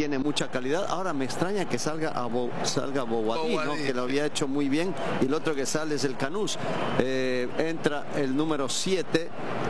tiene mucha calidad. Ahora me extraña que salga Bouhaddi, ¿no? Que lo había hecho muy bien, y el otro que sale es el Canús. Entra el número 7,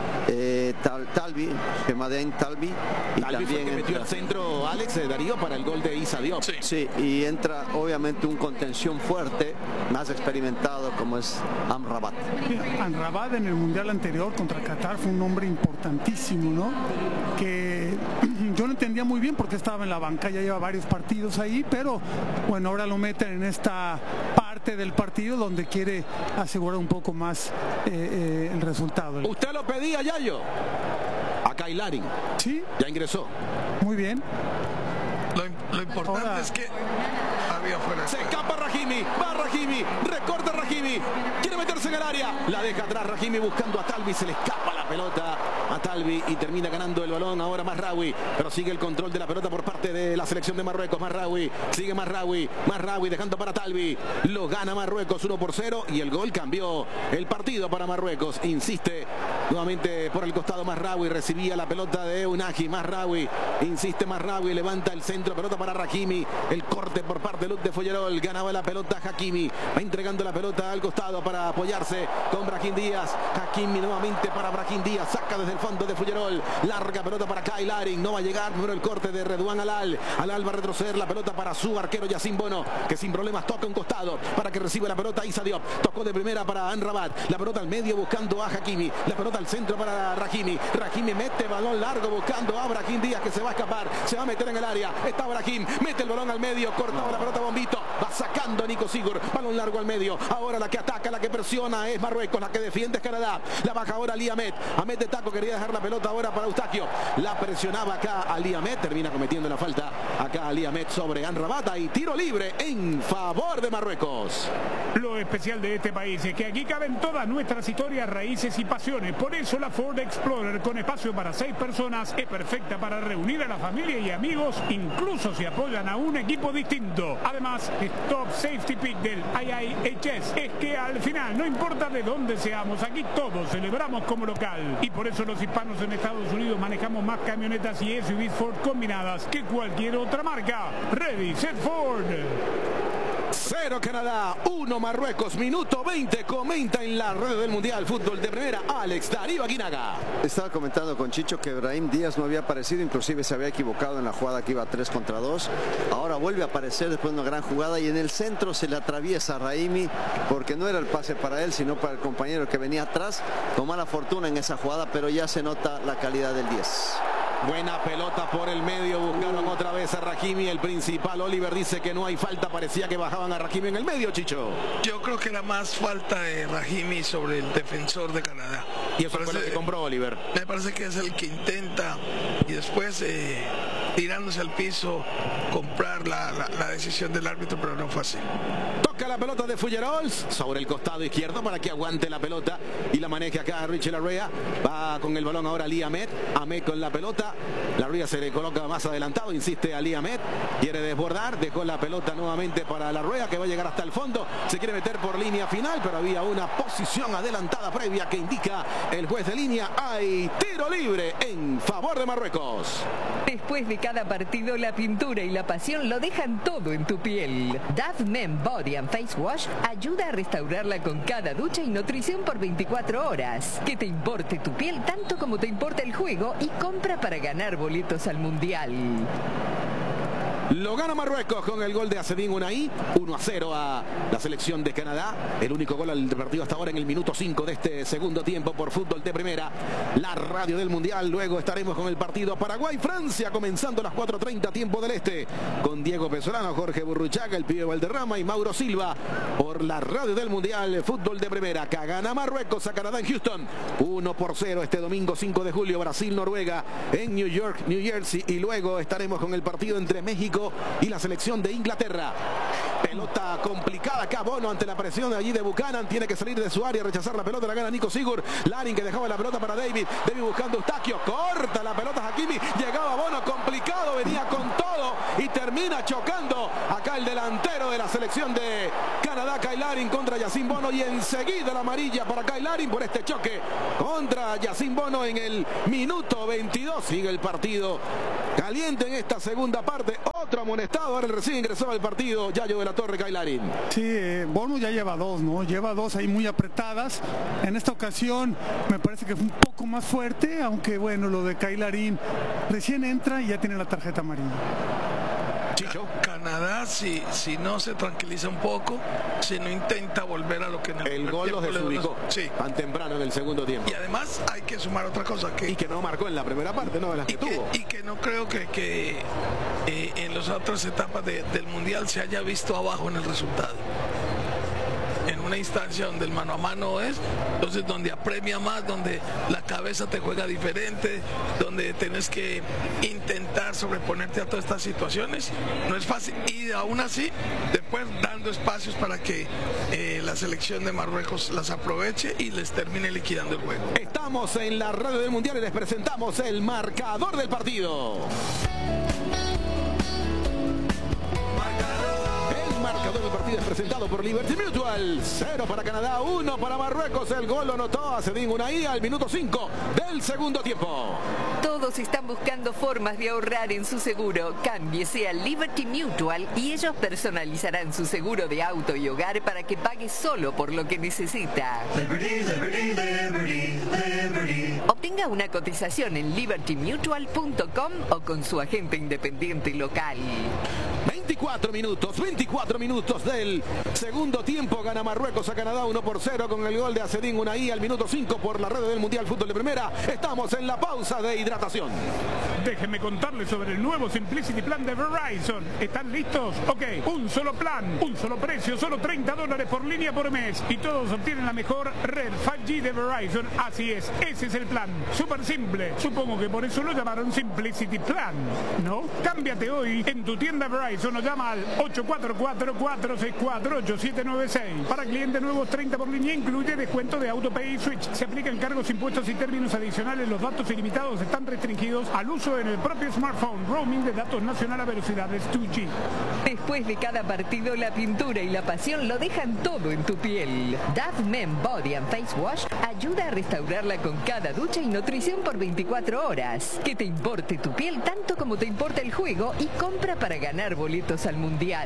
Talvi, Hemaden Talvi, y Talvi también fue que metió el centro Alex Darío para el gol de Issa Diop. Sí, y entra obviamente un contención fuerte, más experimentado, como es Amrabat. Amrabat en el mundial anterior contra Qatar fue un hombre importantísimo, ¿no? Que yo no entendía muy bien porque estaba en la banca, ya lleva varios partidos ahí, pero bueno, ahora lo meten en esta parte del partido donde quiere asegurar un poco más el resultado. Usted lo pedía, Yayo. A Kyle Larin. Sí. Ya ingresó. Muy bien. Lo importante ahora es que había fuera. Se escapa Rahimi, va Rahimi, recorta Rahimi, quiere meterse en el área, la deja atrás Rahimi buscando a Talvi, se le escapa la pelota a Talvi y termina ganando el balón ahora Mazraoui, pero sigue el control de la pelota por parte de la selección de Marruecos. Mazraoui, sigue Mazraoui dejando para Talvi, lo gana Marruecos 1-0 y el gol cambió el partido para Marruecos. Insiste nuevamente por el costado Mazraoui, recibía la pelota de Unagi, Mazraoui, insiste Mazraoui, levanta el centro, pelota para Rahimi, el corte por parte de Luc de Follerol, ganaba la pelota Hakimi, va entregando la pelota al costado para apoyarse con Brahim Díaz. Hakimi nuevamente para Brahim Díaz, saca desde el fondo de Follerol, larga pelota para Kyle Larin, no va a llegar, pero el corte de Redouane Alal va a retroceder la pelota para su arquero Yacine Bono, que sin problemas toca un costado para que reciba la pelota Issa Diop, tocó de primera para Amrabat, la pelota al medio buscando a Hakimi, la pelota al centro para Rahimi mete balón largo buscando a Brahim Díaz, que se va a escapar, se va a meter en el área, está Brahim, mete el balón al medio, cortaba la pelota Bombito, va sacando Nico Sigur, balón largo al medio, ahora la que ataca, la que presiona es Marruecos, la que defiende es Canadá, la baja ahora Ali Ahmed de taco, quería dejar la pelota ahora para Eustaquio, la presionaba acá Ali Ahmed, termina cometiendo la falta acá Ali Ahmed sobre Amrabat y tiro libre en favor de Marruecos. Lo especial de este país es que aquí caben todas nuestras historias, raíces y pasiones, por eso la Ford Explorer con espacio para 6 personas es perfecta para reunir a la familia y amigos, incluso si apoyan a un equipo distinto. Además, Top Safety Pick del IIHS es que al final no importa de dónde seamos, aquí todos celebramos como local y por eso los hispanos en Estados Unidos manejamos más camionetas y SUVs Ford combinadas que cualquier otra marca. Ready, set, Ford. 0 Canadá, 1 Marruecos, minuto 20, comenta en la red del Mundial Fútbol de Primera Alex Darío Aguinaga. Estaba comentando con Chicho que Brahim Díaz no había aparecido, inclusive se había equivocado en la jugada que iba 3 contra 2. Ahora vuelve a aparecer después de una gran jugada y en el centro se le atraviesa a Rahimi porque no era el pase para él, sino para el compañero que venía atrás. Tomó la fortuna en esa jugada, pero ya se nota la calidad del 10. Buena pelota por el medio, buscaron otra vez a Rahimi, el principal Oliver dice que no hay falta, parecía que bajaban a Rahimi en el medio, Chicho. Yo creo que era más falta de Rahimi sobre el defensor de Canadá. Y eso fue lo que compró Oliver. Me parece que es el que intenta y después tirándose al piso comprar la decisión del árbitro, pero no fue así. Toca la pelota de Follerols sobre el costado izquierdo para que aguante la pelota y la maneje acá Richie Larrea. Va con el balón ahora Ali Ahmed con la pelota. Larrea se le coloca más adelantado, insiste Ali Ahmed, quiere desbordar, dejó la pelota nuevamente para Larrea que va a llegar hasta el fondo, se quiere meter por línea final, pero había una posición adelantada previa que indica el juez de línea. Hay tiro libre en favor de Marruecos. Después de cada partido, la pintura y la pasión lo dejan todo en tu piel. Dove Men Body and Face Wash ayuda a restaurarla con cada ducha y nutrición por 24 horas. Que te importe tu piel tanto como te importa el juego y compra para ganar boletos al Mundial. Lo gana Marruecos con el gol de Azzedine Ounahi, 1-0 a la selección de Canadá. El único gol al partido hasta ahora en el minuto 5 de este segundo tiempo por Fútbol de Primera, la radio del Mundial. Luego estaremos con el partido Paraguay-Francia, comenzando a las 4:30 tiempo del este, con Diego Pesolano, Jorge Burruchaga, el pibe Valderrama y Mauro Silva por la radio del Mundial Fútbol de Primera. Que gana Marruecos a Canadá en Houston, 1-0 este domingo 5 de julio. Brasil-Noruega en New York, New Jersey, y luego estaremos con el partido entre México y la selección de Inglaterra. Pelota complicada acá, Bono ante la presión allí de Buchanan, tiene que salir de su área, rechazar la pelota, la gana Nico Sigur. Larin que dejaba la pelota para David buscando Eustaquio, corta la pelota Hakimi, llegaba Bono, complicado, venía con todo y termina chocando acá el delantero de la selección de Canadá, Kyle Larin, contra Yacine Bono, y enseguida la amarilla para Kyle Larin por este choque contra Yacine Bono en el minuto 22. Sigue el partido Caliente en esta segunda parte. Otro amonestado. Ahora el recién ingresado al partido, Yayo de la Torre, Kyle Larin. Sí, Bournemouth ya lleva dos, ¿no? Lleva dos ahí muy apretadas. En esta ocasión me parece que fue un poco más fuerte, aunque bueno, lo de Kyle Larin recién entra y ya tiene la tarjeta amarilla. Chicho. Canadá, si no se tranquiliza un poco, si no intenta volver a lo que en el gol los desubicó tan temprano en el segundo tiempo. Y además hay que sumar otra cosa. Y que no marcó en la primera parte, ¿no? De las que tuvo. Y que no creo que en las otras etapas del Mundial se haya visto abajo en el resultado. En una instancia donde el mano a mano es, entonces donde apremia más, donde la cabeza te juega diferente, donde tenés que intentar sobreponerte a todas estas situaciones, no es fácil, y aún así después dando espacios para que la selección de Marruecos las aproveche y les termine liquidando el juego. Estamos en la radio del Mundial y les presentamos el marcador del partido. Marcador del partido es presentado por Liberty Mutual. 0 para Canadá, 1 para Marruecos. El gol lo anotó Azzedine Ounahi al minuto 5 del segundo tiempo. Todos están buscando formas de ahorrar en su seguro. Cámbiese a Liberty Mutual y ellos personalizarán su seguro de auto y hogar para que pague solo por lo que necesita. Liberty, Liberty, Liberty, Liberty. Obtenga una cotización en libertymutual.com o con su agente independiente local. 24 minutos del segundo tiempo. Gana Marruecos a Canadá 1-0 con el gol de Azzedine Ounahi al minuto 5 por la red del Mundial Fútbol de Primera. Estamos en la pausa de hidratación. Déjenme contarles sobre el nuevo Simplicity Plan de Verizon. ¿Están listos? Ok, un solo plan, un solo precio, solo $30 por línea por mes. Y todos obtienen la mejor red 5G de Verizon. Así es, ese es el plan. Súper simple. Supongo que por eso lo llamaron Simplicity Plan, ¿no? Cámbiate hoy en tu tienda Verizon o llama al 844-464-8796. Para clientes nuevos, 30 por línea, incluye descuento de AutoPay y Switch. Se aplican cargos, impuestos y términos adicionales. Los datos ilimitados están restringidos al uso en el propio smartphone. Roaming de datos nacional a velocidades 2G. Después de cada partido, la pintura y la pasión lo dejan todo en tu piel. Dove Men Body and Face Wash ayuda a restaurarla con cada ducha y nutrición por 24 horas. Que te importe tu piel tanto como te importa el juego y compra para ganar boletos al Mundial.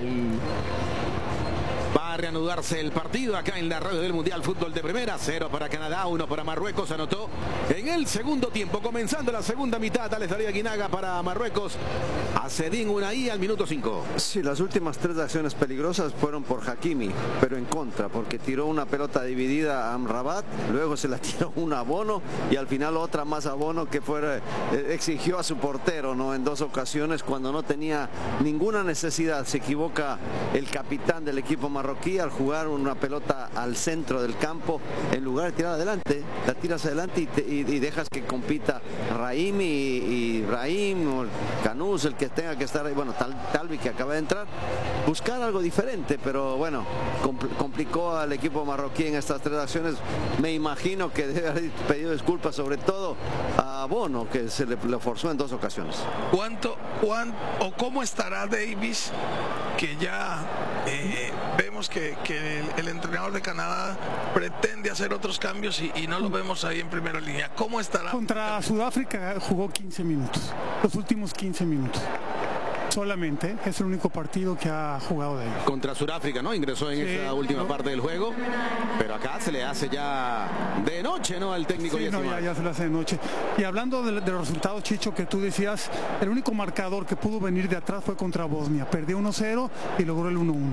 Va a reanudarse el partido acá en la radio del Mundial Fútbol de Primera. 0 para Canadá, 1 para Marruecos. Anotó en el segundo tiempo, comenzando la segunda mitad. Alex David Aguinaga para Marruecos. Azzedine Ounahi al minuto 5. Sí, las últimas 3 acciones peligrosas fueron por Hakimi, pero en contra, porque tiró una pelota dividida a Amrabat, luego se la tiró una a Bono y al final otra más a Bono que exigió a su portero, ¿no? En 2 ocasiones cuando no tenía ninguna necesidad. Se equivoca el capitán del equipo marroquí al jugar una pelota al centro del campo, en lugar de tirar adelante, la tiras adelante y dejas que compita Raimi y Ibrahim o Canús, el que tenga que estar ahí, bueno, Talbi que acaba de entrar, buscar algo diferente, pero bueno, complicó al equipo marroquí en estas 3 acciones. Me imagino que debe haber pedido disculpas, sobre todo a Bono, que se le forzó en 2 ocasiones. ¿Cómo estará Davis? Que ya vemos que el entrenador de Canadá pretende hacer otros cambios y no lo vemos ahí en primera línea. ¿Cómo estará? Contra Sudáfrica jugó 15 minutos, los últimos 15 minutos. Solamente, es el único partido que ha jugado de él. Contra Sudáfrica, ¿no? Ingresó en esa última parte del juego, pero acá se le hace ya de noche, ¿no? Al técnico. Sí, no, ya se le hace de noche. Y hablando de los resultados, Chicho, que tú decías, el único marcador que pudo venir de atrás fue contra Bosnia. Perdió 1-0 y logró el 1-1.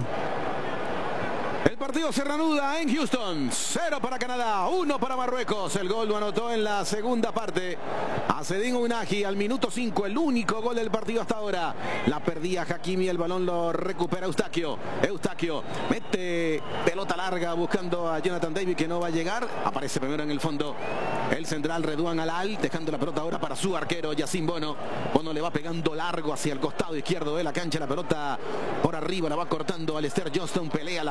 El partido se reanuda en Houston. 0 para Canadá, 1 para Marruecos. El gol lo anotó en la segunda parte Azzedine Ounahi al minuto 5. El único gol del partido hasta ahora. La perdía Hakimi, el balón lo recupera Eustaquio. Eustaquio mete pelota larga buscando a Jonathan David, que no va a llegar. Aparece primero en el fondo el central Redouane Alal, dejando la pelota ahora para su arquero Yassine Bono. Bono le va pegando largo hacia el costado izquierdo de la cancha. La pelota por arriba la va cortando Alistair Johnston. Pelea la pelota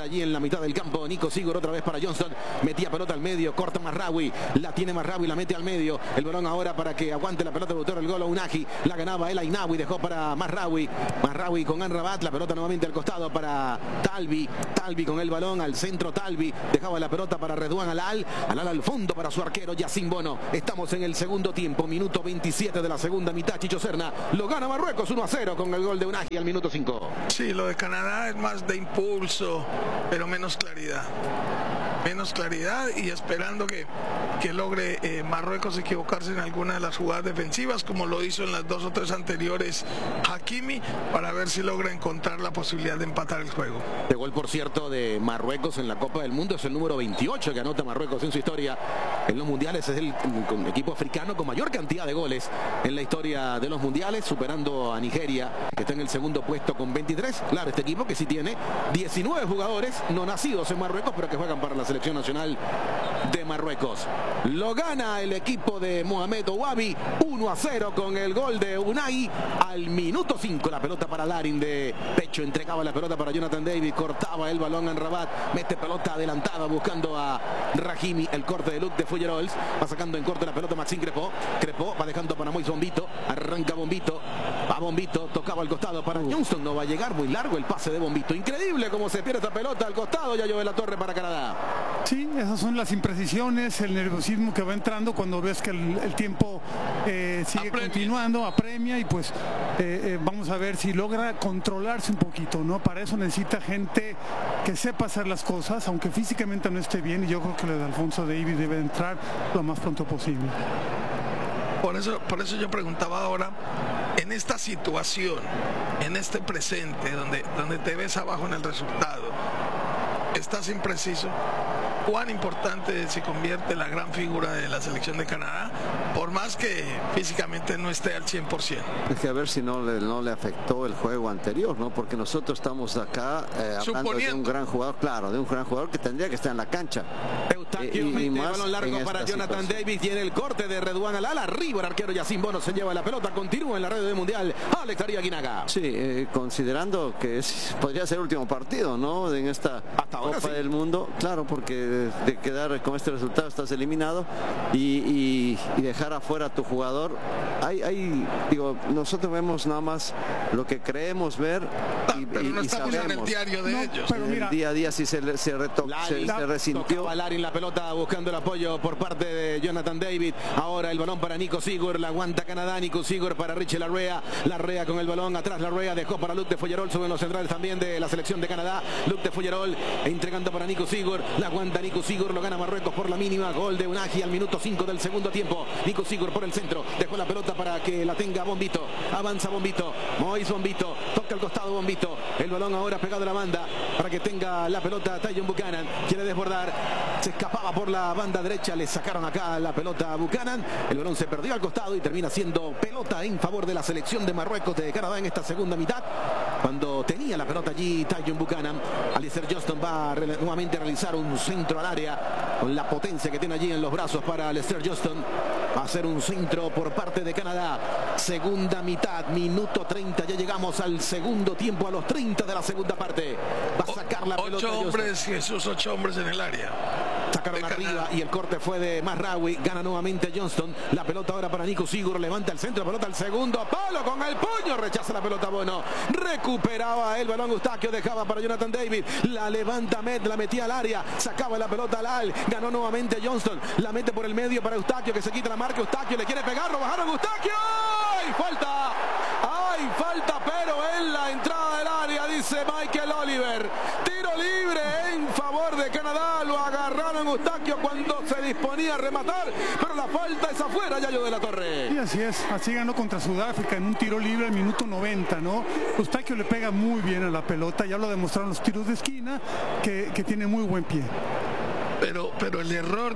allí en la mitad del campo. Nico Sigur otra vez para Johnston. Metía pelota al medio, corta Mazraoui. La tiene Mazraoui, la mete al medio. El balón ahora para que aguante la pelota, el gol a Unagi. La ganaba el Ainawi, dejó para Mazraoui. Mazraoui con Amrabat, la pelota nuevamente al costado para Talbi. Talbi con el balón al centro. Talbi dejaba la pelota para Redouane Alal. Alal al fondo para su arquero Yacine Bono. Estamos en el segundo tiempo, minuto 27 de la segunda mitad. Chicho Serna lo gana Marruecos 1-0 con el gol de Unagi al minuto 5. Sí, lo de Canadá es más de impulso, pero menos claridad. Menos claridad y esperando que logre Marruecos equivocarse en alguna de las jugadas defensivas, como lo hizo en las 2 o 3 anteriores Hakimi, para ver si logra encontrar la posibilidad de empatar el juego. El gol, por cierto, de Marruecos en la Copa del Mundo es el número 28 que anota Marruecos en su historia en los mundiales. Es el equipo africano con mayor cantidad de goles en la historia de los mundiales, superando a Nigeria, que está en el segundo puesto con 23. Claro, este equipo que sí tiene 19 jugadores no nacidos en Marruecos, pero que juegan para la selección nacional de Marruecos. Lo gana el equipo de Mohamed Ouabi 1-0 con el gol de Unai al minuto 5. La pelota para Larin de pecho, entregaba la pelota para Jonathan David, cortaba el balón en Rabat, mete pelota adelantada buscando a Rahimi. El corte de Luc de Fouillerols, va sacando en corte la pelota Maxime Crepot. Crepot va dejando para Moïse Bombito, arranca Bombito, va Bombito, tocaba al costado para Johnston, no va a llegar, muy largo el pase de Bombito. Increíble cómo se pierde esta pelota al costado. Ya de la Torre para Canadá. Sí, esas son las imprecisiones, el nerviosismo que va entrando cuando ves que el tiempo sigue continuando, apremia, y pues vamos a ver si logra controlarse un poquito, ¿no? Para eso necesita gente que sepa hacer las cosas, aunque físicamente no esté bien, y yo creo que lo de Alphonso Davies debe entrar lo más pronto posible. Por eso yo preguntaba ahora, en esta situación, en este presente, donde te ves abajo en el resultado, estás impreciso, cuán importante se convierte la gran figura de la selección de Canadá, por más que físicamente no esté al 100%. Es que a ver si no le afectó el juego anterior, ¿no? Porque nosotros estamos acá hablando de un gran jugador, claro, de un gran jugador que tendría que estar en la cancha. Eustaquio mete balón largo para Jonathan David, tiene el corte de Redouane Alal, arriba el arquero Yacine Bono se lleva la pelota, continúa en la red del mundial Alex Ariaguinaga. Sí, considerando que podría ser el último partido, ¿no? En esta Copa del Mundo, claro, porque de quedar con este resultado estás eliminado y dejar afuera a tu jugador. Digo, nosotros vemos nada más lo que creemos ver pero no estamos sabemos. en el diario de ellos. Pero en el día a día sí se resintió. Larin la pelota buscando el apoyo por parte de Jonathan David. Ahora el balón para Nico Sigur, la aguanta Canadá. Nico Sigur para Richie Larrea. Larrea con el balón atrás. Larrea dejó para Luc de Fouillerols, suben los centrales también de la selección de Canadá. Luc de Fouillerols entregando para Nico Sigur. La aguanta Nico Sigur, lo gana Marruecos por la mínima. Gol de Unagi al minuto 5 del segundo tiempo. Nico Sigur por el centro, dejó la pelota para que la tenga Bombito. Avanza Bombito, Moïse Bombito, toca al costado Bombito. El balón ahora pegado a la banda para que tenga la pelota Tajon Buchanan. Quiere desbordar, se escapaba por la banda derecha, le sacaron acá la pelota a Buchanan. El balón se perdió al costado y termina siendo pelota en favor de la selección de Marruecos de Canadá en esta segunda mitad. Cuando tenía la pelota allí Tajon Buchanan, Alistair Johnston va nuevamente a realizar un centro al área con la potencia que tiene allí en los brazos para Alistair Johnston. Va a ser un centro por parte de Canadá. Segunda mitad, minuto 30. Ya llegamos al segundo tiempo, a los 30 de la segunda parte. Va a sacar la pelota. 8 hombres, Jesús, 8 hombres en el área. Sacaron arriba y el corte fue de Mazraoui. Gana nuevamente Johnston. La pelota ahora para Nico Sigur. Levanta el centro, pelota al segundo palo con el puño. Rechaza la pelota Bono. Recuperaba el balón Eustaquio. Dejaba para Jonathan David. La levanta Met, la metía al área. Sacaba la pelota Alal. Ganó nuevamente Johnston. La mete por el medio para Eustaquio, que se quita la marca. Eustaquio le quiere pegar. Lo bajaron Eustaquio. ¡Ay, falta! ¡Ay, falta! Pero en la entrada del área, dice Michael Oliver. Tiro libre en favor de Canadá. Lo agarraron Eustaquio cuando se disponía a rematar, pero la falta es afuera, Yayo de la Torre. Y así es, así ganó contra Sudáfrica en un tiro libre al minuto 90, ¿no? Eustaquio le pega muy bien a la pelota, ya lo demostraron los tiros de esquina, que tiene muy buen pie. Pero el error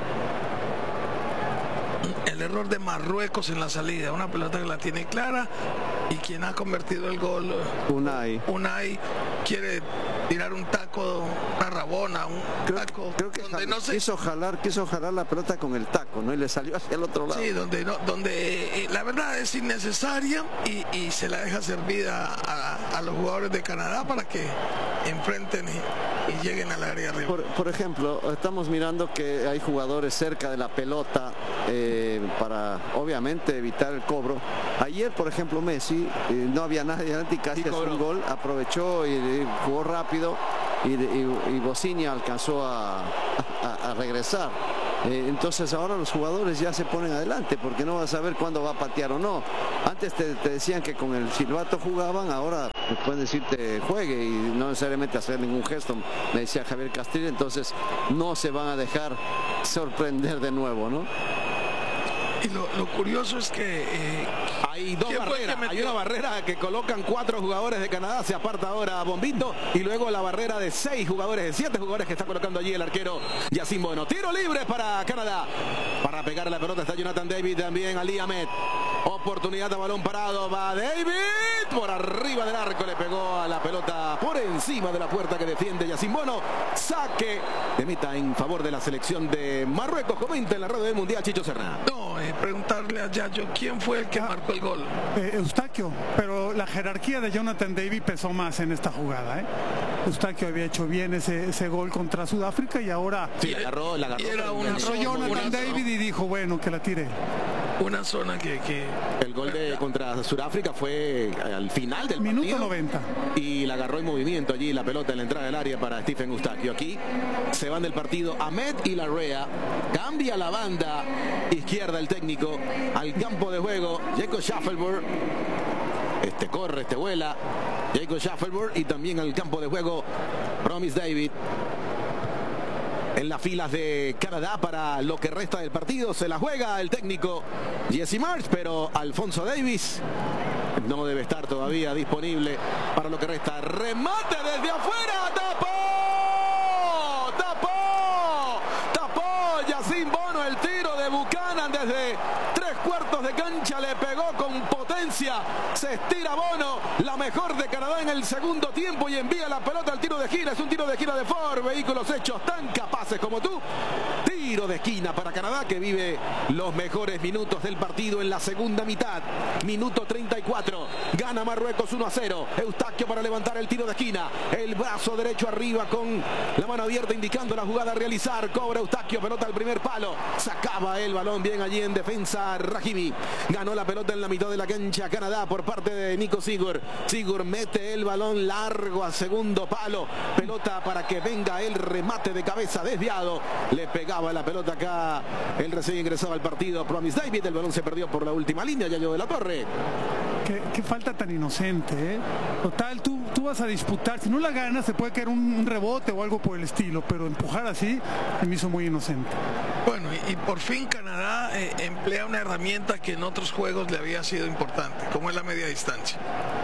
de Marruecos en la salida, una pelota que la tiene clara, y quien ha convertido el gol, Unai quiere tirar un taco taco, una rabona, un taco. Creo que donde no se... quiso jalar la pelota con el taco, ¿no? Y le salió hacia el otro lado. Sí, donde la verdad es innecesaria y se la deja servida a los jugadores de Canadá para que enfrenten y lleguen al área arriba. Por ejemplo, estamos mirando que hay jugadores cerca de la pelota para obviamente evitar el cobro. Ayer, por ejemplo, Messi, no había nadie delante y casi hace un gol, aprovechó y jugó rápido y Bossini alcanzó a regresar. Entonces ahora los jugadores ya se ponen adelante porque no vas a saber cuándo va a patear o no. Antes te decían que con el silbato jugaban, ahora pueden decirte juegue y no necesariamente hacer ningún gesto, me decía Javier Castrillo. Entonces no se van a dejar sorprender de nuevo, ¿no? Y lo curioso es que hay dos barreras, hay una barrera que colocan 4 jugadores de Canadá, se aparta ahora Bombito, y luego la barrera de 6 jugadores, de 7 jugadores que está colocando allí el arquero Yacine Bono. Tiro libre para Canadá, para pegar la pelota está Jonathan David, también Ali Ahmed, oportunidad a balón parado, va David, por arriba del arco, le pegó a la pelota por encima de la puerta que defiende Yacine Bono. Saque de meta en favor de la selección de Marruecos. Comenta en la radio del Mundial Chicho Serna. No, preguntarle a Yayo quién fue el que marcó el gol. Eustaquio, pero la jerarquía de Jonathan David pesó más en esta jugada. Eustaquio había hecho bien ese gol contra Sudáfrica y ahora sí, agarró Jonathan David y dijo, bueno, que la tire. Una zona que... El gol contra Sudáfrica fue al final del minuto partido, 90. Y la agarró en movimiento allí la pelota en la entrada del área para Stephen Eustaquio. Aquí se van del partido Ahmed y Larrea. Cambia la banda izquierda el técnico al campo de juego. Jacob Schaffelburg. Corre, vuela. Jacob Schaffelburg y también al campo de juego Promise David. En las filas de Canadá para lo que resta del partido se la juega el técnico Jesse Marsh, pero Alfonso Davies no debe estar todavía disponible para lo que resta. Remate desde afuera, tapó Yacine Bono, el tiro de Buchanan desde 3/4 de cancha, le pegó con potencia, se estira Bono, la mejor de Canadá en el segundo tiempo y envía la pelota al tiro de esquina. Es un tiro de esquina de Ford, vehículos hechos tan capaces como tú. Tiro de esquina para Canadá, que vive los mejores minutos del partido en la segunda mitad. Minuto 34, gana Marruecos 1-0. Eustaquio para levantar el tiro de esquina, el brazo derecho arriba con la mano abierta indicando la jugada a realizar. Cobra Eustaquio, pelota al primer palo, sacaba el balón bien allí en defensa Rahimi. Ganó la pelota en la mitad de la cancha Canadá por parte de Nico Sigur. Sigur mete el balón largo al segundo palo, pelota para que venga el remate de cabeza desviado, le pegaba la pelota acá el recién ingresado al partido Promise David. El balón se perdió por la última línea, Yayo de la Torre. Qué falta tan inocente, ¿eh? Total, tú vas a disputar, si no la ganas se puede caer un rebote o algo por el estilo, pero empujar así me hizo muy inocente. Bueno, y por fin Canadá emplea una herramienta que en otros juegos le había sido importante, como es la media distancia.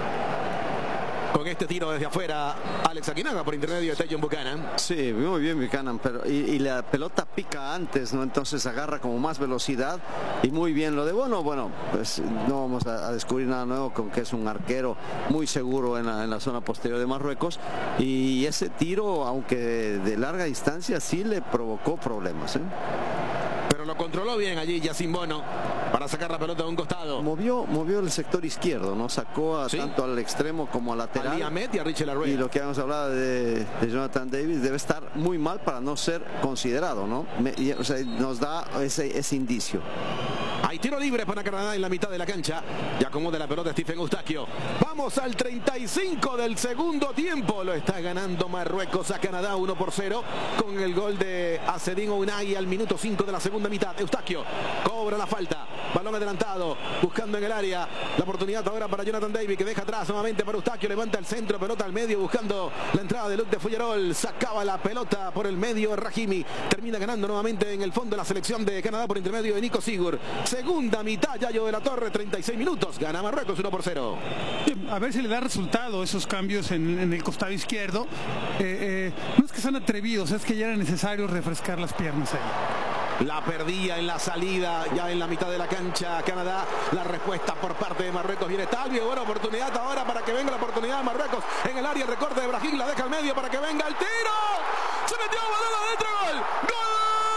Con este tiro desde afuera, Alex Aguinaga por intermedio de Tajon Buchanan. Sí, muy bien Buchanan, pero y la pelota pica antes, ¿no? Entonces agarra como más velocidad y muy bien lo de Bono. Bueno, pues no vamos a descubrir nada nuevo, con que es un arquero muy seguro en la zona posterior de Marruecos, y ese tiro, aunque de larga distancia, sí le provocó problemas, ¿eh? Pero lo controló bien allí Yacine Bono para sacar la pelota de un costado. Movió el sector izquierdo, ¿no? Sacó tanto al extremo como al lateral. Ali Ahmed y a Richie Larrea. Y lo que habíamos hablado de Jonathan David, debe estar muy mal para no ser considerado, ¿no? O sea, nos da ese indicio. Hay tiro libre para Canadá en la mitad de la cancha. Y acomoda la pelota Stephen Eustaquio. Vamos al 35 del segundo tiempo. Lo está ganando Marruecos a Canadá 1-0 con el gol de Azzedine Ounahi al minuto 5 de la segunda mitad. Eustaquio cobra la falta. Balón adelantado, buscando en el área. La oportunidad ahora para Jonathan David, que deja atrás nuevamente para Eustaquio. Levanta el centro, pelota al medio, buscando la entrada de Luc de Fouillarol. Sacaba la pelota por el medio Rahimi. Termina ganando nuevamente en el fondo la selección de Canadá por intermedio de Nico Sigur. Segunda mitad, Yayo de la Torre, 36 minutos. Gana Marruecos 1-0. A ver si le da resultado esos cambios en el costado izquierdo. No es que sean atrevidos, es que ya era necesario refrescar las piernas ahí. La perdía en la salida, ya en la mitad de la cancha Canadá. La respuesta por parte de Marruecos. Viene Talvi, buena oportunidad ahora para que venga la oportunidad de Marruecos. En el área, el recorte de Brahim, la deja al medio para que venga el tiro. Se metió balón adentro, gol. ¡Gol!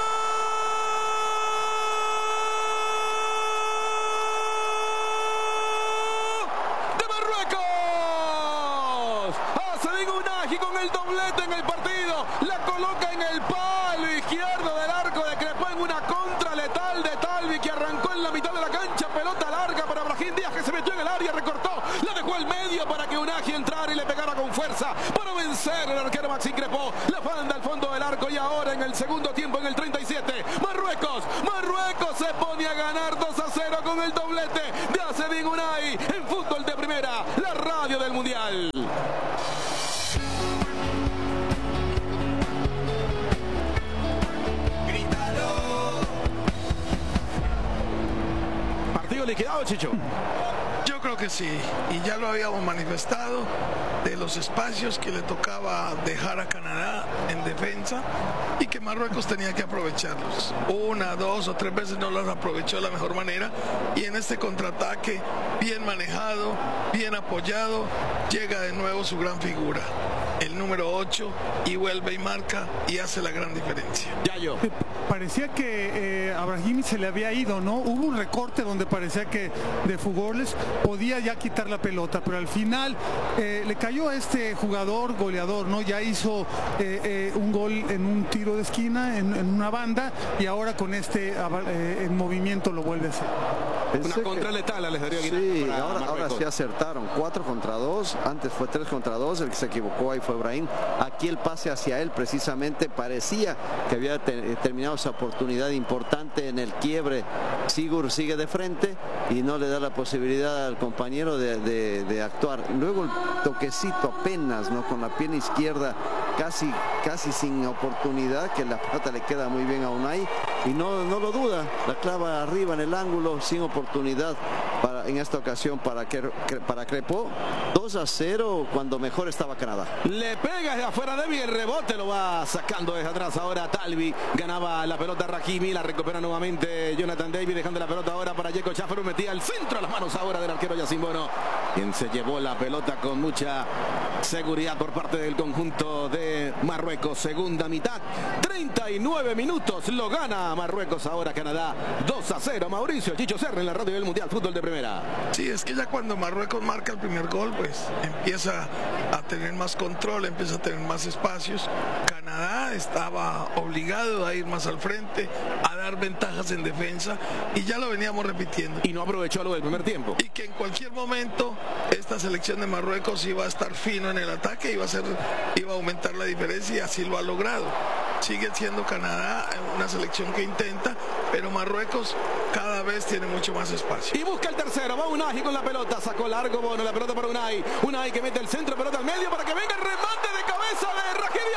¡De Marruecos! Hace Unai con el doblete en el partido. La coloca en el palo izquierdo del arco de Crepó en una contra letal de Talvi que arrancó en la mitad de la cancha. Pelota larga para Brahim Díaz que se metió en el área, recortó, la dejó al medio para que Unai entrara y le pegara con fuerza para vencer el arquero Maxime Crepó. La banda al fondo del arco y ahora en el segundo tiempo, en el 37, Marruecos se pone a ganar 2-0 con el doblete de Azzedine Unai en Fútbol de Primera, la radio del Mundial. Partido liquidado, Chicho. Yo creo que sí, y ya lo habíamos manifestado, de los espacios que le tocaba dejar a Canadá en defensa y que Marruecos tenía que aprovecharlos. 1, 2 o 3 veces no los aprovechó de la mejor manera y en este contraataque, bien manejado, bien apoyado, llega de nuevo su gran figura, el número 8, y vuelve y marca y hace la gran diferencia. Yayo. Parecía que a Brahimi se le había ido, ¿no? Hubo un recorte donde parecía que de Fugoles podía ya quitar la pelota, pero al final le cayó a este jugador goleador, ¿no? Ya hizo un gol en un tiro de esquina, en una banda, y ahora con este en movimiento lo vuelve a hacer. Una contra letal, les daría sí, ahora sí acertaron, 4 contra 2, antes fue 3 contra 2, el que se equivocó ahí fue Brahim. Aquí el pase hacia él precisamente parecía que había terminado esa oportunidad importante en el quiebre. Sigur sigue de frente y no le da la posibilidad al compañero de actuar. Luego el toquecito apenas, ¿no? Con la pierna izquierda casi sin oportunidad, que la pelota le queda muy bien a Unai y no lo duda, la clava arriba en el ángulo sin oportunidad en esta ocasión para Crepó. 2-0 cuando mejor estaba Canadá. Le pega desde afuera Debbie, el rebote lo va sacando desde atrás ahora Talvi. Ganaba la pelota Rahimi, la recupera nuevamente Jonathan David, dejando la pelota ahora para Djeko Chaferu, metía al centro a las manos ahora del arquero Yacine Bono, quien se llevó la pelota con mucha seguridad por parte del conjunto de Marruecos. Segunda mitad, 39 minutos, lo gana Marruecos ahora Canadá 2-0. Mauricio Chicho Serra en la radio del Mundial Fútbol de Primera. Sí, es que ya cuando Marruecos marca el primer gol, pues empieza a tener más control, empieza a tener más espacios. Canadá estaba obligado a ir más al frente, a dar ventajas en defensa, y ya lo veníamos repitiendo. Y no aprovechó lo del primer tiempo. Y que en cualquier momento esta selección de Marruecos iba a estar fino en el ataque, iba a aumentar la diferencia, y así lo ha logrado. Sigue siendo Canadá una selección que intenta, pero Marruecos cada vez tiene mucho más espacio. Y busca el tercero, va Unai con la pelota, sacó largo Bono, la pelota para Unai que mete el centro, pelota al medio para que venga el remate de cabeza de Rahimi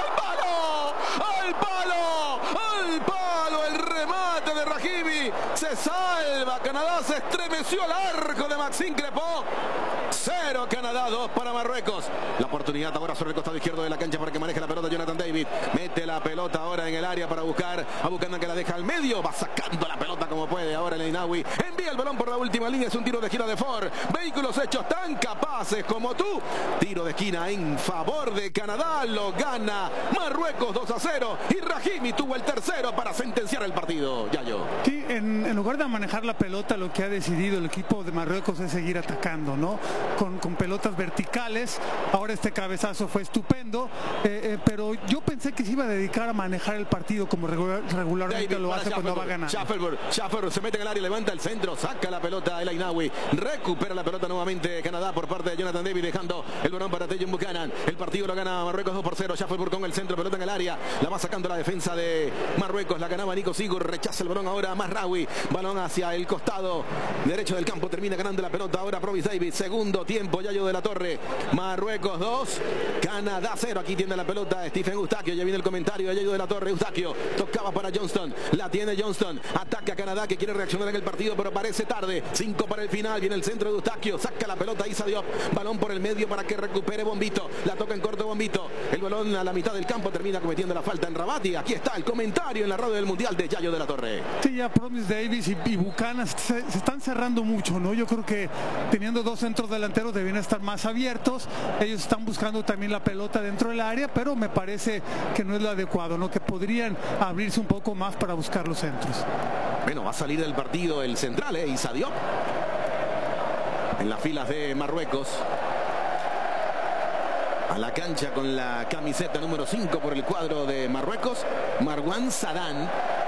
al palo, el remate de Rahimi, se salva Canadá, se estremeció al arco de Maxime Crepó. 0 Canadá, 2 para Marruecos. La oportunidad ahora sobre el costado izquierdo de la cancha para que maneje la pelota Jonathan David. Mete la pelota ahora en el área para buscar a Buchanan, que la deja al medio. Va sacando la pelota como puede ahora el Ainaoui. Envía el balón por la última línea. Es un tiro de esquina de Ford. Vehículos hechos tan capaces como tú. Tiro de esquina en favor de Canadá. Lo gana Marruecos 2-0. Y Rahimi tuvo el tercero para sentenciar el partido. Yayo. Sí, en lugar de manejar la pelota, lo que ha decidido el equipo de Marruecos es seguir atacando, ¿no? Con pelotas verticales. Ahora este cabezazo fue estupendo, pero yo pensé que se iba a dedicar a manejar el partido como regularmente David lo hace cuando va a ganar. Chaferu se mete en el área, levanta el centro, saca la pelota el Ainaoui, recupera la pelota nuevamente Canadá por parte de Jonathan David, dejando el balón para Tejan Buchanan. El partido lo gana Marruecos 2-0. Chaferu con el centro, pelota en el área, la va sacando la defensa de Marruecos, la ganaba Nico Sigur, rechaza el balón ahora Mazraoui, balón hacia el costado derecho del campo, termina ganando la pelota ahora Provis David. Segundo segundo tiempo. Yayo de la Torre, Marruecos 2, Canadá 0. Aquí tiene la pelota Stephen Eustaquio. Ya viene el comentario de Yayo de la Torre. Eustaquio tocaba para Johnston. La tiene Johnston. Ataca Canadá, que quiere reaccionar en el partido, pero parece tarde. 5 para el final. Viene el centro de Eustaquio. Saca la pelota Issa Diop. Balón por el medio para que recupere Bombito. La toca en corto Bombito. El balón a la mitad del campo, termina cometiendo la falta en Rabat. Y aquí está el comentario en la radio del Mundial de Yayo de la Torre. Sí, ya Promise Davis y Buchanan se están cerrando mucho, ¿no? Yo creo que teniendo dos centros delanteros deben estar más abiertos. Ellos están buscando también la pelota dentro del área, pero me parece que no es lo adecuado, ¿no? Que podrían abrirse un poco más para buscar los centros. Bueno, va a salir del partido el central, Issa Diop, en las filas de Marruecos. A la cancha con la camiseta número 5 por el cuadro de Marruecos, Marwan Sadan.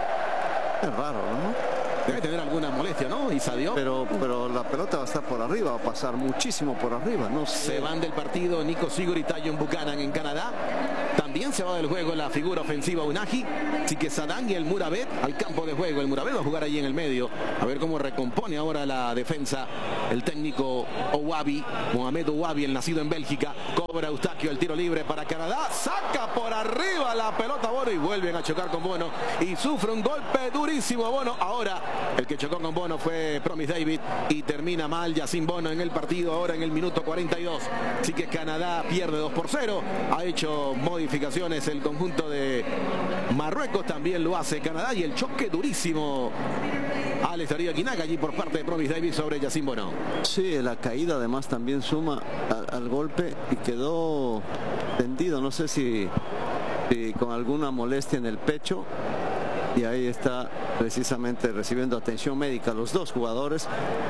Es raro, ¿no? Debe tener alguna molestia, ¿no? Issa Diop. Pero la pelota va a estar por arriba, va a pasar muchísimo por arriba. No sé. Se van del partido Nico Sigurd y Tajon Buchanan en Canadá. También se va del juego la figura ofensiva Unahi. Así que Sadan y el Murabet al campo de juego. El Murabet va a jugar ahí en el medio. A ver cómo recompone ahora la defensa el técnico Ouabi, Mohamed Ouabi, el nacido en Bélgica. Cobra Eustaquio el tiro libre para Canadá. Saca por arriba la pelota Bono y vuelven a chocar con Bono. Y sufre un golpe durísimo Bono. Ahora el que chocó con Bono fue Promise David y termina mal Yacine Bono en el partido ahora en el minuto 42. Así que Canadá pierde 2-0. Ha hecho modificaciones el conjunto de Marruecos, también lo hace Canadá, y el choque durísimo Alex Ariaquinaga allí por parte de Promise David sobre Yacine Bono. Sí, la caída además también suma al golpe y quedó tendido, no sé si con alguna molestia en el pecho. Y ahí está precisamente recibiendo atención médica los dos jugadores.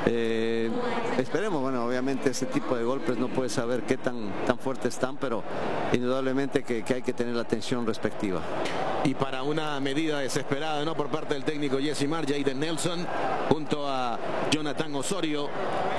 Esperemos, bueno, obviamente ese tipo de golpes no puede saber qué tan fuertes están, pero indudablemente que hay que tener la atención respectiva. Y para una medida desesperada, ¿no?, por parte del técnico Jesse Marsh, Jayden Nelson junto a Jonathan Osorio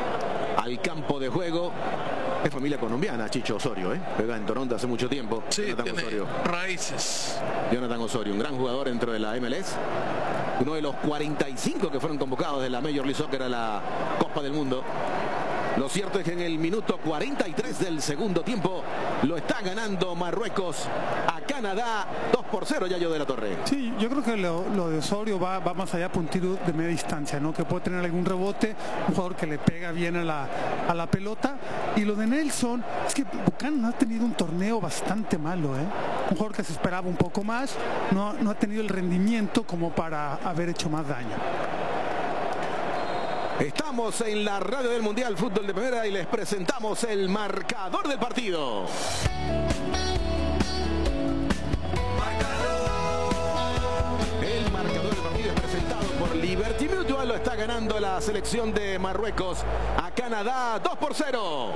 al campo de juego. Es familia colombiana, Chicho Osorio, juega en Toronto hace mucho tiempo. Sí, Jonathan tiene Osorio. raíces. Jonathan Osorio, un gran jugador dentro de la MLS. Uno de los 45 que fueron convocados de la Major League Soccer a la Copa del Mundo. Lo cierto es que en el minuto 43 del segundo tiempo lo está ganando Marruecos a Canadá 2-0, Yayo de la Torre. Sí, yo creo que lo de Osorio va más allá por un tiro de media distancia, ¿no? Que puede tener algún rebote, un jugador que le pega bien a la pelota. Y lo de Nelson, es que Buchanan ha tenido un torneo bastante malo, Un jugador que se esperaba un poco más, no ha tenido el rendimiento como para haber hecho más daño. Estamos en la radio del Mundial Fútbol de Primera y les presentamos el marcador del partido. El marcador del partido es presentado por Liberty Mutual. Lo está ganando la selección de Marruecos a Canadá 2-0.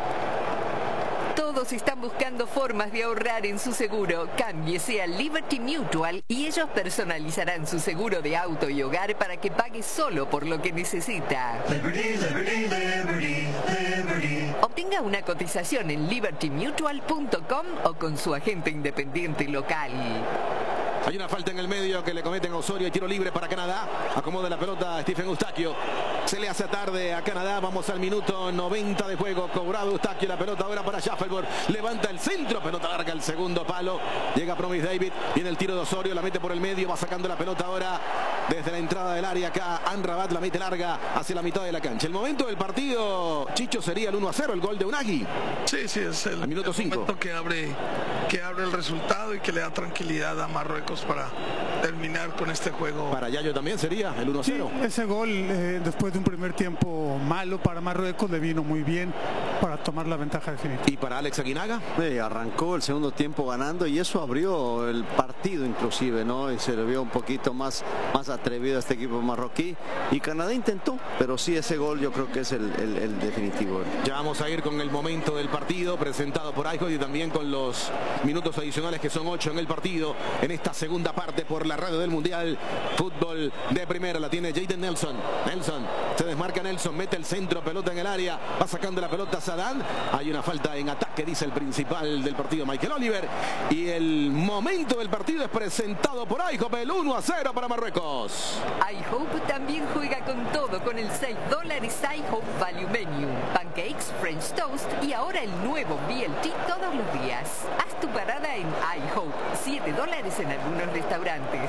Todos están buscando formas de ahorrar en su seguro. Cámbiese a Liberty Mutual y ellos personalizarán su seguro de auto y hogar para que pague solo por lo que necesita. Liberty, liberty, liberty, liberty. Obtenga una cotización en libertymutual.com o con su agente independiente local. Hay una falta en el medio que le cometen a Osorio y tiro libre para Canadá. Acomoda la pelota a Stephen Eustaquio. Se le hace tarde a Canadá. Vamos al minuto 90 de juego. Cobrado Eustaquio. La pelota ahora para Schaffelburg. Levanta el centro. Pelota larga al segundo palo. Llega Promise David. Viene el tiro de Osorio. La mete por el medio. Va sacando la pelota ahora desde la entrada del área. Acá Amrabat la mete larga hacia la mitad de la cancha. El momento del partido, Chicho, sería el 1-0. El gol de Unagi. Sí, es el minuto 5. momento que abre el resultado y que le da tranquilidad a Marruecos para terminar con este juego. Para Yayo también sería el 1-0. Sí, ese gol después de un primer tiempo malo para Marruecos le vino muy bien para tomar la ventaja definitiva. ¿Y para Alex Aguinaga? Arrancó el segundo tiempo ganando y eso abrió el partido inclusive, ¿no? Y se le vio un poquito más atrevido a este equipo marroquí. Y Canadá intentó, pero sí, ese gol yo creo que es el definitivo. Ya vamos a ir con el momento del partido presentado por Aijos y también con los minutos adicionales, que son 8 en el partido en esta segunda parte por la radio del Mundial Fútbol de Primera. La tiene Jayden Nelson. Se desmarca Nelson, mete el centro, pelota en el área, va sacando la pelota Sadan. Hay una falta en ataque, dice el principal del partido, Michael Oliver. Y el momento del partido es presentado por iHope, el 1-0 para Marruecos. iHope también juega con todo con el $6 iHope Value Menu. pancakes, French toast y ahora el nuevo BLT todos los días. Haz tu parada en iHope. $7 en algunos restaurantes.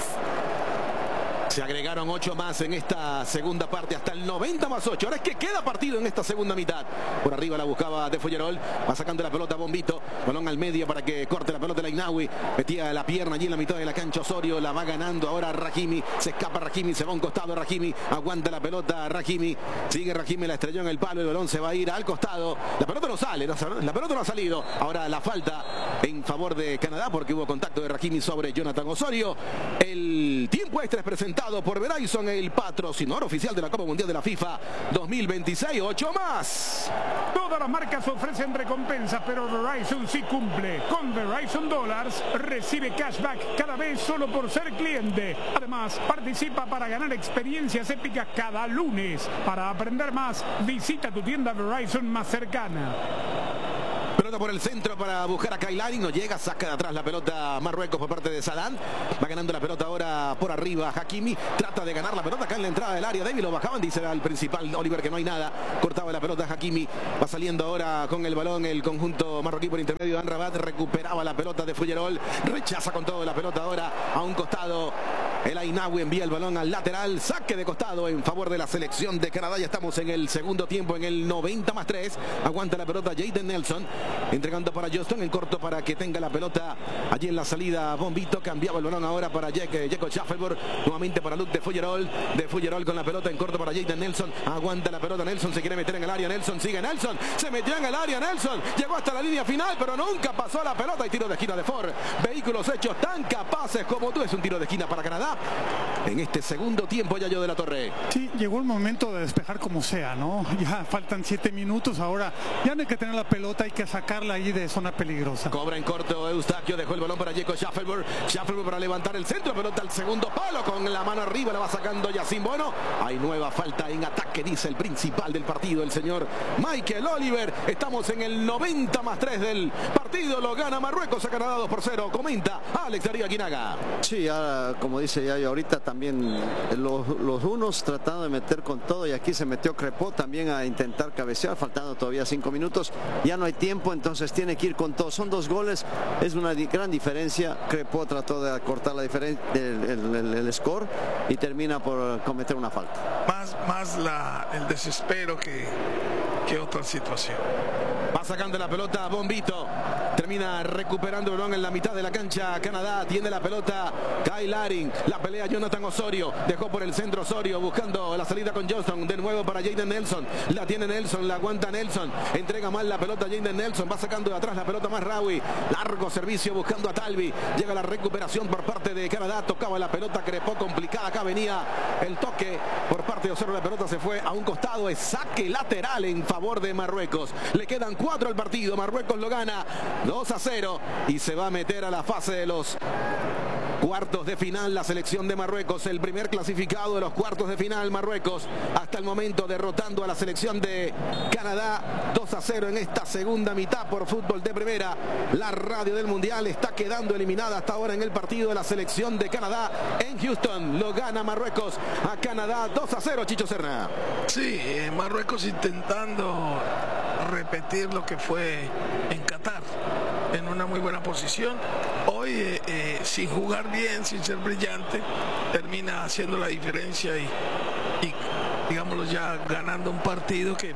Se agregaron 8 más en esta segunda parte, hasta el 90 más 8. Ahora es que queda partido en esta segunda mitad. Por arriba la buscaba De Fuyerol, va sacando la pelota Bombito, balón al medio para que corte la pelota Lainawi, metía la pierna allí en la mitad de la cancha Osorio, la va ganando ahora Rahimi, se escapa Rahimi, se va a un costado Rahimi, aguanta la pelota Rahimi, sigue Rahimi, la estrelló en el palo, el balón se va a ir al costado, la pelota no sale, la pelota no ha salido, ahora la falta en favor de Canadá porque hubo contacto de Rahimi sobre Jonathan Osorio. El tiempo extra es presentado por Verizon, el patrocinador oficial de la Copa Mundial de la FIFA 2026. 8 más. Todas las marcas ofrecen recompensas, pero Verizon sí cumple. Con Verizon Dollars recibe cashback cada vez solo por ser cliente. Además, participa para ganar experiencias épicas cada lunes. Para aprender más, visita tu tienda Verizon más cercana. Pelota por el centro para buscar a Kailani, no llega, saca de atrás la pelota Marruecos por parte de Saddam, va ganando la pelota ahora por arriba Hakimi, trata de ganar la pelota acá en la entrada del área, débil, lo bajaban, dice al principal Oliver que no hay nada, cortaba la pelota Hakimi, va saliendo ahora con el balón el conjunto marroquí por intermedio de Amrabat, recuperaba la pelota de Fuyerol, rechaza con todo la pelota ahora a un costado, el Ainawi envía el balón al lateral, saque de costado en favor de la selección de Canadá, ya estamos en el segundo tiempo, en el 90 más 3, aguanta la pelota Jayden Nelson, entregando para Johnston en corto para que tenga la pelota allí en la salida Bombito, cambiaba el balón ahora para Jacob Schaffelberg, nuevamente para Luke de Fuyerol con la pelota en corto para Jayden Nelson, aguanta la pelota Nelson, se quiere meter en el área, Nelson sigue Nelson, se metió en el área Nelson, llegó hasta la línea final pero nunca pasó la pelota y tiro de esquina de Ford, vehículos hechos tan capaces como tú, es un tiro de esquina para Canadá en este segundo tiempo. Yayo de la Torre. Sí, llegó el momento de despejar como sea, ¿no? Ya faltan 7 minutos, ahora ya no hay que tener la pelota, hay que sacarla ahí de zona peligrosa. Cobra en corto Eustaquio, dejó el balón para Jacob Schaffelberg, para levantar el centro, pelota al segundo palo, con la mano arriba la va sacando Yacine Bono, hay nueva falta en ataque, dice el principal del partido, el señor Michael Oliver, estamos en el 90 más 3 del partido, lo gana Marruecos a Canadá 2-0, comenta Alex Darío Aguinaga. Sí, ahora como dice Yayo, ahorita también los unos tratando de meter con todo y aquí se metió Crepó también a intentar cabecear, faltando todavía 5 minutos, ya no hay tiempo, entonces tiene que ir con todo, son 2 goles, es una gran diferencia, Crepó trató de acortar la diferencia, el score y termina por cometer una falta. Más el desespero que otra situación. Va sacando la pelota Bombito, termina recuperando el balón en la mitad de la cancha Canadá, tiene la pelota Kyle Laring, la pelea Jonathan Osorio, dejó por el centro Osorio buscando la salida con Johnston, de nuevo para Jayden Nelson, la tiene Nelson, la aguanta Nelson, entrega mal la pelota Jayden Nelson, va sacando de atrás la pelota más Rawi, largo servicio buscando a Talvi, llega la recuperación por parte de Canadá, tocaba la pelota Crepó complicada, acá venía el toque por parte de Osorio, la pelota se fue a un costado, es saque lateral en favor de Marruecos, le quedan 4 al partido, Marruecos lo gana 2-0 y se va a meter a la fase de los cuartos de final la selección de Marruecos, el primer clasificado de los cuartos de final Marruecos, hasta el momento derrotando a la selección de Canadá 2-0 en esta segunda mitad por Fútbol de Primera. La radio del Mundial está quedando eliminada hasta ahora en el partido de la selección de Canadá en Houston, lo gana Marruecos a Canadá 2-0, Chicho Serna. Sí, Marruecos intentando repetir lo que fue en Qatar, en una muy buena posición. Hoy sin jugar bien, sin ser brillante, termina haciendo la diferencia y digámoslo ya ganando un partido que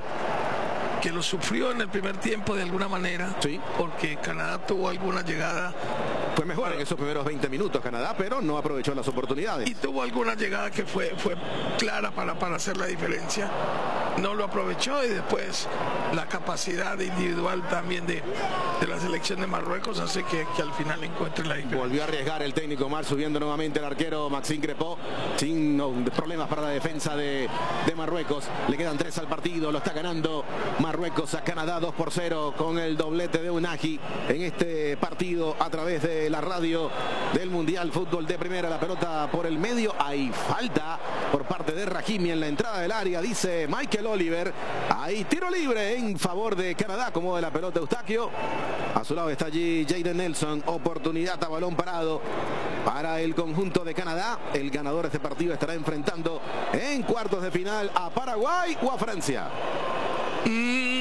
lo sufrió en el primer tiempo de alguna manera, sí, porque Canadá tuvo alguna llegada. Fue mejor en esos primeros 20 minutos Canadá, pero no aprovechó las oportunidades. Y tuvo alguna llegada que fue clara para hacer la diferencia. No lo aprovechó y después la capacidad individual también de la selección de Marruecos hace que al final encuentre la diferencia. Volvió a arriesgar el técnico Mar, subiendo nuevamente el arquero Maxime Crepó, sin problemas para la defensa de Marruecos. Le quedan 3 al partido, lo está ganando Marruecos a Canadá 2-0 con el doblete de Unagi en este partido a través de la radio del Mundial Fútbol de Primera. La pelota por el medio, hay falta por parte de Rahimi en la entrada del área, dice Michael Oliver. Hay tiro libre en favor de Canadá, como de la pelota Eustaquio. A su lado está allí Jayden Nelson, oportunidad a balón parado para el conjunto de Canadá. El ganador de este partido estará enfrentando en cuartos de final a Paraguay o a Francia.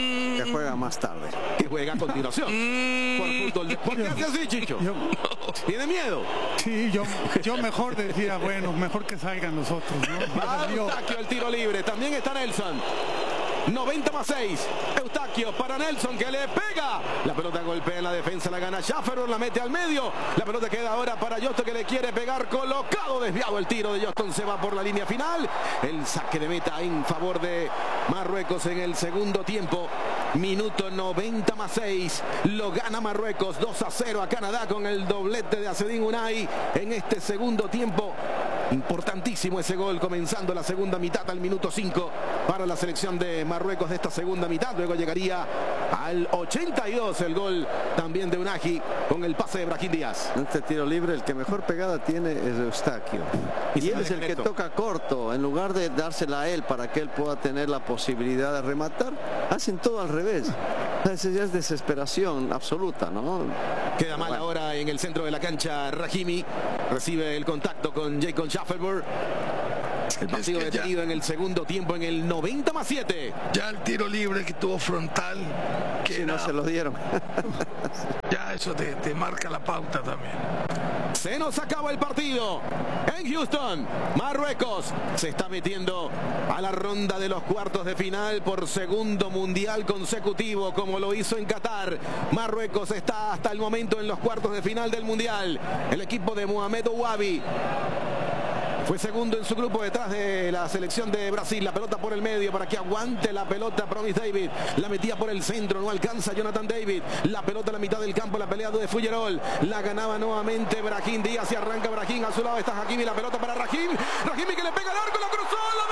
juega más tarde. Que juega a continuación. ¿Por qué hace así, Chicho? ¿Tiene miedo? Sí, yo mejor decía, bueno, mejor que salgan los otros, ¿no? Va Eustaquio el tiro libre. También está Nelson. 90+6. Eustaquio para Nelson, que le pega. La pelota golpea en la defensa, la gana Schafferberg, la mete al medio. La pelota queda ahora para Johnston, que le quiere pegar. Colocado, desviado el tiro de Johnston. Se va por la línea final. El saque de meta en favor de Marruecos en el segundo tiempo. Minuto 90+6. Lo gana Marruecos 2-0 a Canadá con el doblete de Azzedine Ounahi en este segundo tiempo. Importantísimo ese gol comenzando la segunda mitad al minuto 5 para la selección de Marruecos de esta segunda mitad. Luego llegaría al 82 el gol también de Ounahi con el pase de Brahim Díaz. En este tiro libre el que mejor pegada tiene es Eustaquio. Y él es el que toca corto. En lugar de dársela a él para que él pueda tener la posibilidad de rematar, hacen todo al revés. Esa ya es desesperación absoluta, ¿no? Queda mal ahora en el centro de la cancha Rahimi. Recibe el contacto con Jacob Schafferberg. El partido detenido en el segundo tiempo en el 90+7. Ya el tiro libre que tuvo frontal, que si no se lo dieron. Ya eso te marca la pauta también. Se nos acaba el partido en Houston. Marruecos se está metiendo a la ronda de los cuartos de final por segundo mundial consecutivo, como lo hizo en Qatar. Marruecos está hasta el momento en los cuartos de final del mundial. El equipo de Mohamed Ouabi fue segundo en su grupo detrás de la selección de Brasil. La pelota por el medio para que aguante la pelota Promise David. La metía por el centro, no alcanza Jonathan David. La pelota a la mitad del campo, la pelea de Fuyerol. La ganaba nuevamente Brahim Díaz y arranca Brahim. A su lado está Hakimi, la pelota para Rahimi. Rahimi que le pega al arco, la cruzó, la